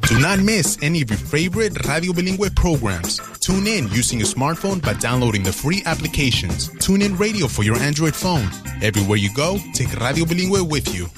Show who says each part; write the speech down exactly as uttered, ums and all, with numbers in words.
Speaker 1: Do not miss any of your favorite Radio Bilingüe programs. Tune in using a smartphone by downloading the free applications. Tune in Radio for your Android phone. Everywhere you go, take Radio Bilingüe with you.